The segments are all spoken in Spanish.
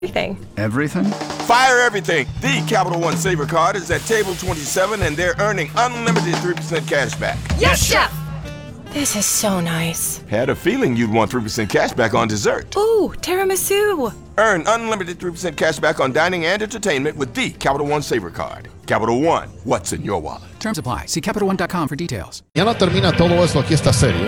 Everything. Everything? Fire everything. The Capital One Saver card is at table 27 and they're earning unlimited 3% cash back. Yes, Chef! This is so nice. Had a feeling you'd want 3% cash back on dessert. Ooh, tiramisu. Earn unlimited 3% cash back on dining and entertainment with the Capital One Saver card. Capital One, what's in your wallet? Terms apply. See CapitalOne.com for details. Ya no termina todo esto aquí esta serie.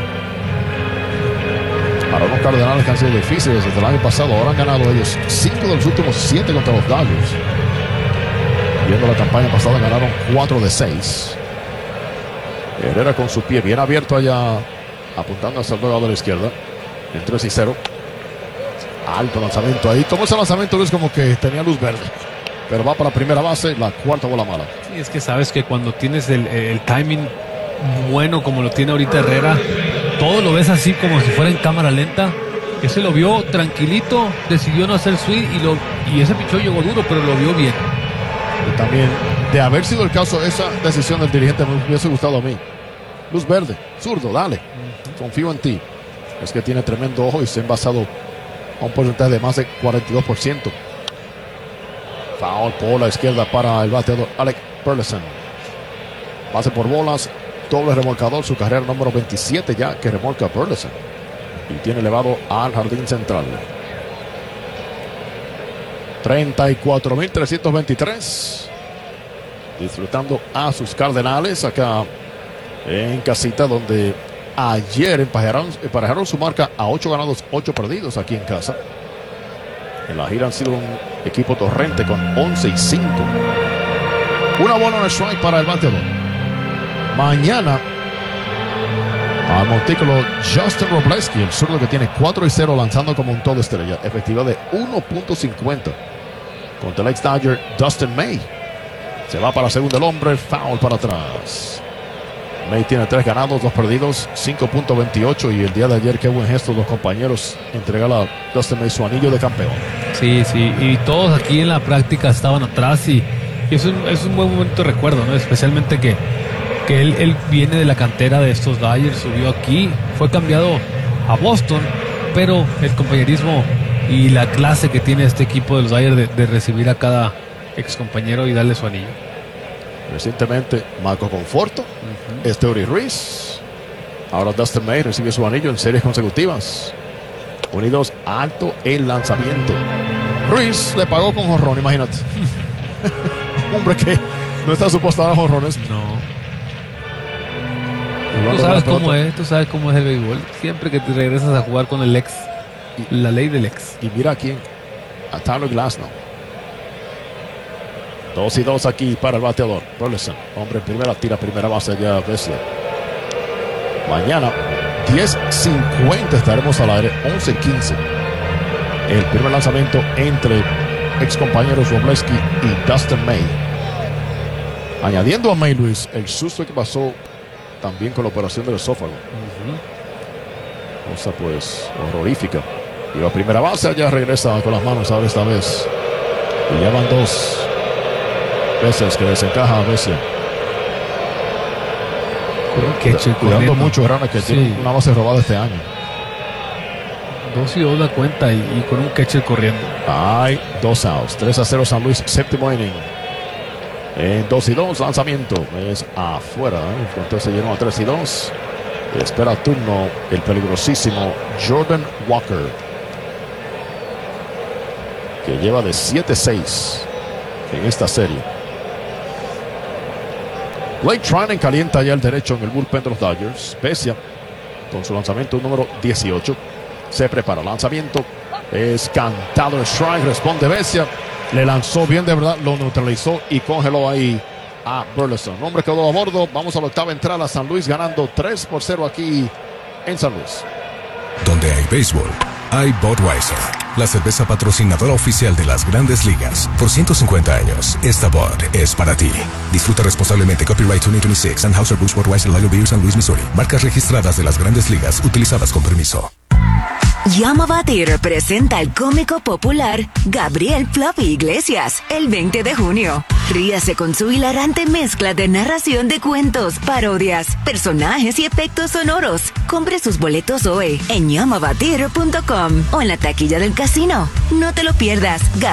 Para unos Cardenales que han sido difíciles desde el año pasado, ahora han ganado ellos 5 de los últimos 7 contra los Dodgers. Viendo la campaña pasada, ganaron 4 de 6. Herrera con su pie bien abierto allá, apuntando hacia el lado de la izquierda. En 3-0. Alto lanzamiento ahí. Tomó ese lanzamiento, Luis, como que tenía luz verde. Pero va para primera base, la cuarta bola mala. Sí, es que sabes que cuando tienes el timing bueno como lo tiene ahorita Herrera, todo lo ves así como si fuera en cámara lenta. Ese lo vio tranquilito, decidió no hacer swing y ese pichó llegó duro, pero lo vio bien. Y también, de haber sido el caso, esa decisión del dirigente me hubiese gustado a mí. Luz verde, zurdo, dale. Confío en ti. Es que tiene tremendo ojo y se ha envasado a un porcentaje de más de 42%. Foul por la izquierda para el bateador Alec Burleson. Pase por bolas, doble remolcador, su carrera número 27 ya que remolca Burleson. Y tiene elevado al jardín central. 34,323. Disfrutando a sus Cardenales acá en casita, donde ayer emparejaron su marca a 8 ganados, 8 perdidos aquí en casa. En la gira han sido un equipo torrente con 11-5. Una bola en el strike para el bateador. Mañana al montículo Justin Robleski, el zurdo que tiene 4-0 lanzando como un todo estrella. Efectividad de 1.50 contra el ex Dodger Dustin May. Se va para segundo el hombre, foul para atrás. May tiene 3 ganados, 2 perdidos, 5.28. Y el día de ayer, qué buen gesto los compañeros entregar a Dustin May su anillo de campeón. Sí, y todos aquí en la práctica estaban atrás y es un buen momento de recuerdo, ¿no? Especialmente que él viene de la cantera de estos Dodgers, subió aquí, fue cambiado a Boston, pero el compañerismo y la clase que tiene este equipo de los Dodgers de recibir a cada ex compañero y darle su anillo. Recientemente Marco Conforto, Esteury Ruiz, ahora Dustin May recibe su anillo en series consecutivas. Unidos, alto el lanzamiento. Ruiz le pagó con jonrón, imagínate. Hombre que no está supuesto a dar jonrones. No. Tú sabes cómo es el béisbol. Siempre que te regresas a jugar con el ex, la ley del ex. Y mira aquí a Tyler Glasnow. 2-2 aquí para el bateador Burleson. Hombre, primera tira, primera base ya Bessia. Mañana 10:50 estaremos al aire, 11:15. El primer lanzamiento entre ex compañeros Robleski y Dustin May. Añadiendo a May, Luis, el susto que pasó también con la operación del esófago. Cosa pues horrorífica. Y la primera base allá regresa con las manos ahora esta vez. Y ya van 2 veces que desencaja a Bessia. Cuidando mucho Rana, que tiene una base robada este año. 2-2 la cuenta y con un catcher corriendo. Hay 2 outs. 3-0 San Luis, séptimo inning. En 2-2, lanzamiento es afuera. Entonces se llenó a 3-2. Espera turno el peligrosísimo Jordan Walker, que lleva de 7-6 en esta serie. Blake Treinen calienta ya el derecho en el bullpen de los Dodgers. Bessia con su lanzamiento número 18. Se prepara, lanzamiento. Es cantado el strike, responde Bessia. Le lanzó bien de verdad, lo neutralizó y congeló ahí a Burleson. Hombre quedó a bordo. Vamos a la octava entrada. San Luis ganando 3-0 aquí en San Luis. Donde hay béisbol, hay Budweiser, la cerveza patrocinadora oficial de las Grandes Ligas. Por 150 años, esta Bud es para ti. Disfruta responsablemente. Copyright 2026. Anheuser-Busch Budweiser Lager Beer, San Luis, Missouri. Marcas registradas de las Grandes Ligas utilizadas con permiso. Llama Theater presenta al cómico popular Gabriel Fluffy Iglesias el 20 de junio. Ríase con su hilarante mezcla de narración de cuentos, parodias, personajes y efectos sonoros. Compre sus boletos hoy en llamavatheater.com o en la taquilla del casino. No te lo pierdas.